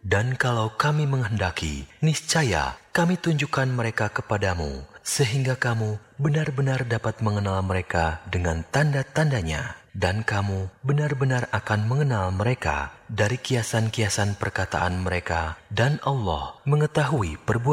Dan kalau kami menghendaki, niscaya kami tunjukkan mereka kepadamu, sehingga kamu benar-benar dapat mengenal mereka dengan tanda-tandanya. Dan kamu benar-benar akan mengenal mereka dari kiasan-kiasan perkataan mereka, dan Allah mengetahui perbuatan